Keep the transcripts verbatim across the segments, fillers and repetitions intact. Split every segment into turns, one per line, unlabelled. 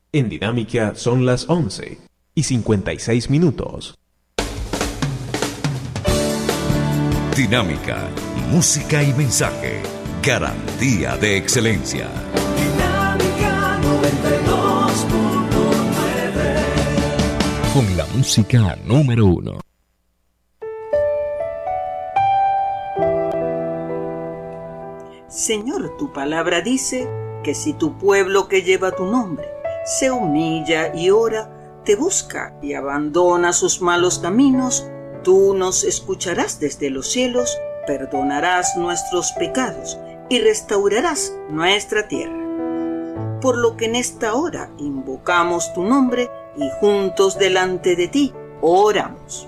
En Dinámica son las once y cincuenta y seis minutos.
Dinámica, música y mensaje, garantía de excelencia.
Dinámica noventa y dos punto nueve.
Con la música número uno.
Señor, tu palabra dice que si tu pueblo que lleva tu nombre se humilla y ora, te busca y abandona sus malos caminos, tú nos escucharás desde los cielos, perdonarás nuestros pecados y restaurarás nuestra tierra. Por lo que en esta hora invocamos tu nombre y juntos delante de ti oramos.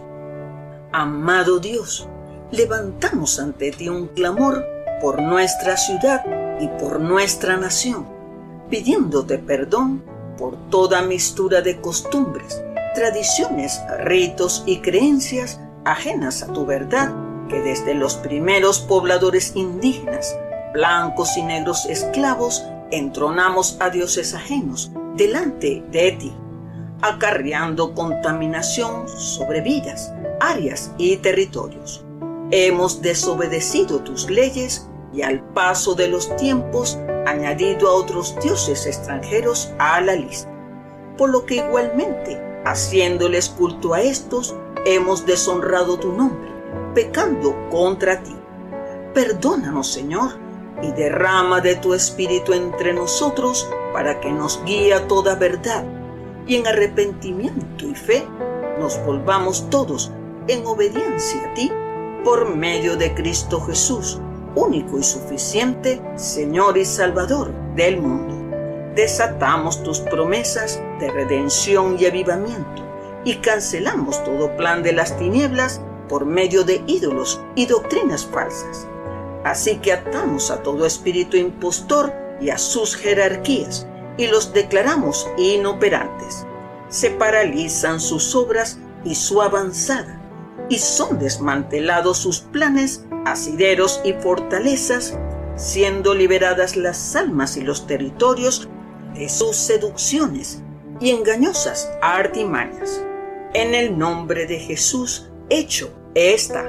Amado Dios, levantamos ante ti un clamor por nuestra ciudad y por nuestra nación, pidiéndote perdón por toda mistura de costumbres, tradiciones, ritos y creencias ajenas a tu verdad, que desde los primeros pobladores indígenas, blancos y negros esclavos, entronamos a dioses ajenos delante de ti, acarreando contaminación sobre vidas, áreas y territorios. Hemos desobedecido tus leyes y al paso de los tiempos añadido a otros dioses extranjeros a la lista, por lo que igualmente, haciéndoles culto a estos, hemos deshonrado tu nombre, pecando contra ti. Perdónanos, Señor, y derrama de tu Espíritu entre nosotros para que nos guíe a toda verdad, y en arrepentimiento y fe nos volvamos todos en obediencia a ti, por medio de Cristo Jesús, único y suficiente Señor y Salvador del mundo. Desatamos tus promesas de redención y avivamiento y cancelamos todo plan de las tinieblas por medio de ídolos y doctrinas falsas. Así que atamos a todo espíritu impostor y a sus jerarquías y los declaramos inoperantes. Se paralizan sus obras y su avanzada, y son desmantelados sus planes, asideros y fortalezas, siendo liberadas las almas y los territorios de sus seducciones y engañosas artimañas. En el nombre de Jesús, hecho está.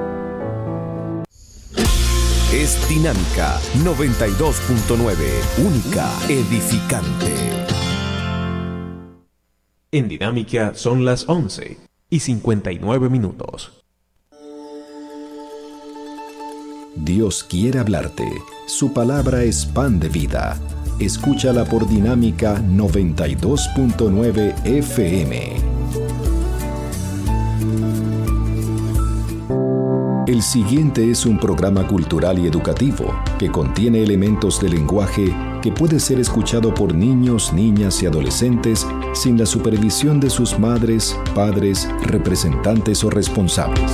Es Dinámica noventa y dos punto nueve, única, edificante.
En Dinámica son las once y cincuenta y nueve minutos.
Dios quiere hablarte. Su palabra es pan de vida. Escúchala por Dinámica noventa y dos punto nueve F M. El siguiente es un programa cultural y educativo que contiene elementos de lenguaje que puede ser escuchado por niños, niñas y adolescentes sin la supervisión de sus madres, padres, representantes o responsables.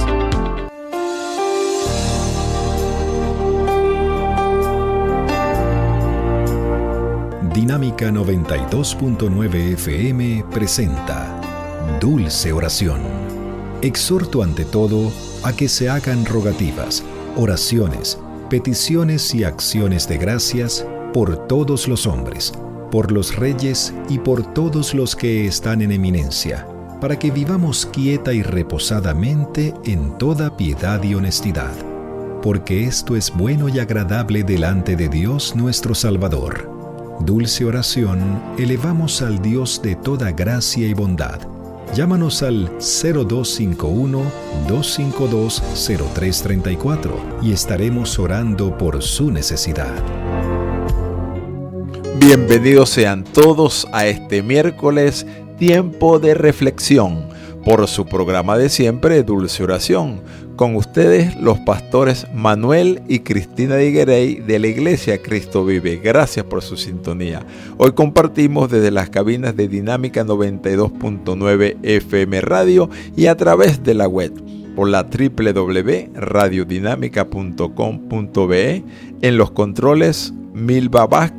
Dinámica noventa y dos punto nueve F M presenta Dulce Oración. Exhorto ante todo a que se hagan rogativas, oraciones, peticiones y acciones de gracias por todos los hombres, por los reyes y por todos los que están en eminencia, para que vivamos quieta y reposadamente en toda piedad y honestidad, porque esto es bueno y agradable delante de Dios nuestro Salvador. Dulce oración elevamos al Dios de toda gracia y bondad. Llámanos al cero dos cinco uno, dos cinco dos, cero tres tres cuatro y estaremos orando por su necesidad.
Bienvenidos sean todos a este miércoles, tiempo de reflexión, por su programa de siempre, Dulce Oración. Con ustedes, los pastores Manuel y Cristina Diguerey de la Iglesia Cristo Vive. Gracias por su sintonía. Hoy compartimos desde las cabinas de Dinámica noventa y dos punto nueve F M Radio y a través de la web por la doble u doble u doble u punto radio dinámica punto com punto be. En los controles, Milva Vázquez,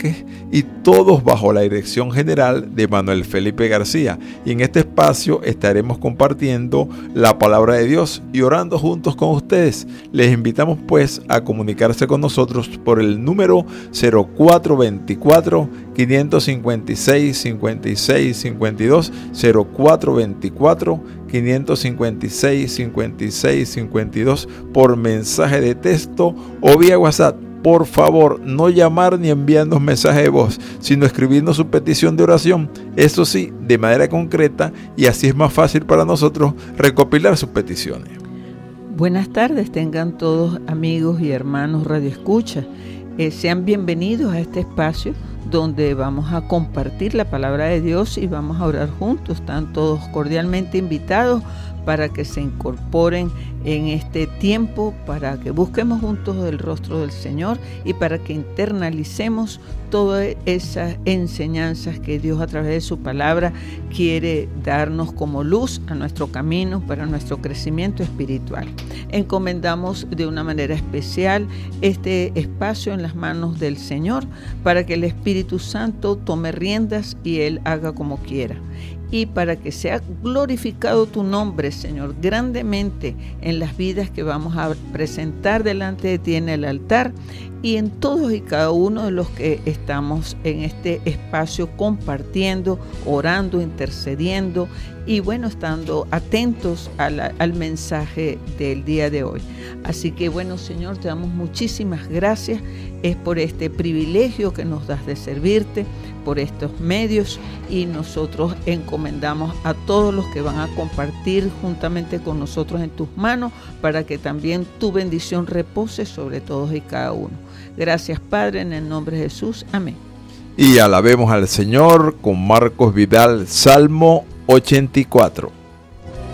y todos bajo la dirección general de Manuel Felipe García. Y en este espacio estaremos compartiendo la palabra de Dios y orando juntos con ustedes. Les invitamos pues a comunicarse con nosotros por el número cero cuatro veinticuatro, quinientos cincuenta y seis, cincuenta y seis cincuenta y dos, cero cuatro veinticuatro, quinientos cincuenta y seis, cincuenta y seis cincuenta y dos por mensaje de texto o vía WhatsApp. Por favor, no llamar ni enviarnos mensaje de voz, sino escribirnos su petición de oración, eso sí, de manera concreta, y así es más fácil para nosotros recopilar sus peticiones.
Buenas tardes, tengan todos amigos y hermanos Radio Escucha. Eh, sean bienvenidos a este espacio donde vamos a compartir la palabra de Dios y vamos a orar juntos. Están todos cordialmente invitados para que se incorporen en este tiempo, para que busquemos juntos el rostro del Señor y para que internalicemos todas esas enseñanzas que Dios a través de su palabra quiere darnos como luz a nuestro camino para nuestro crecimiento espiritual. Encomendamos de una manera especial este espacio en las manos del Señor para que el Espíritu Santo tome riendas y Él haga como quiera. Y para que sea glorificado tu nombre, Señor, grandemente en las vidas que vamos a presentar delante de ti en el altar y en todos y cada uno de los que estamos en este espacio compartiendo, orando, intercediendo y bueno, estando atentos a la, al mensaje del día de hoy. Así que bueno, Señor, te damos muchísimas gracias, es por este privilegio que nos das de servirte, por estos medios, y nosotros encomendamos a todos los que van a compartir juntamente con nosotros en tus manos para que también tu bendición repose sobre todos y cada uno. Gracias, Padre, en el nombre de Jesús. Amén.
Y alabemos al Señor con Marcos Vidal, Salmo ochenta y cuatro.